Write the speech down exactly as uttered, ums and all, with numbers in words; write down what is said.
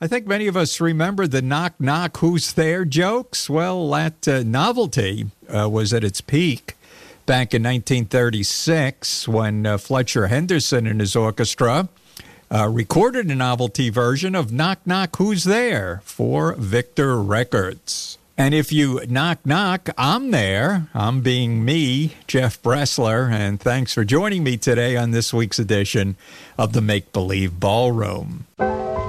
I think many of us remember the knock, knock, who's there jokes. Well, that uh, novelty uh, was at its peak back in nineteen thirty-six when uh, Fletcher Henderson and his orchestra uh, recorded a novelty version of Knock, Knock, Who's There for Victor Records. And if you knock, knock, I'm there. I'm being me, Jeff Bressler, and thanks for joining me today on this week's edition of the Make Believe Ballroom.